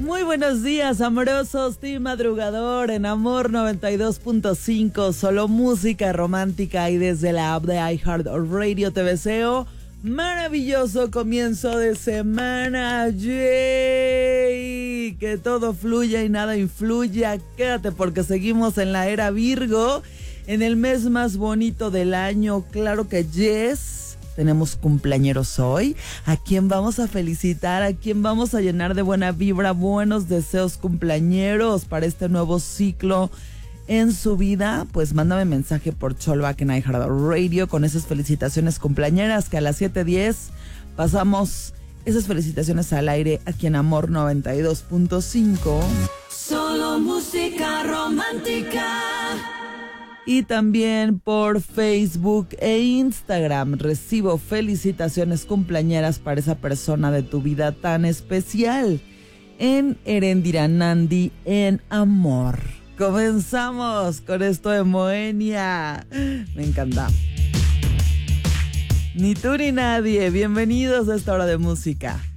Muy buenos días, amorosos, team madrugador en Amor 92.5, solo música romántica y desde la app de iHeartRadio te deseo maravilloso comienzo de semana. ¡Yay! Que todo fluya y nada influya. Quédate porque seguimos en la era Virgo, en el mes más bonito del año. Claro que yes. Tenemos cumpleañeros hoy. ¿A quién vamos a felicitar? ¿A quién vamos a llenar de buena vibra? Buenos deseos cumpleañeros para este nuevo ciclo en su vida. Pues mándame mensaje por Cholback en iHeartRadio con esas felicitaciones cumpleañeras que a las 7:10 pasamos esas felicitaciones al aire aquí en Amor 92.5. Solo música romántica. Y también por Facebook e Instagram recibo felicitaciones cumpleañeras para esa persona de tu vida tan especial. En Erendiranandi en Amor. Comenzamos con esto de Moenia. Me encanta. Ni tú ni nadie. Bienvenidos a esta hora de música.